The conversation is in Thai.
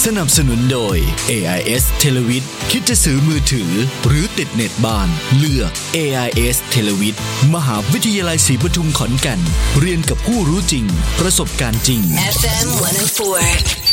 สนับสนุนโดย AIS Televid คิดจะซื้อมือถือหรือติดเน็ตบ้านเลือก AIS Televid มหาวิทยาลัยศรีปทุมขอนแก่นเรียนกับผู้รู้จริงประสบการณ์จริง FM 104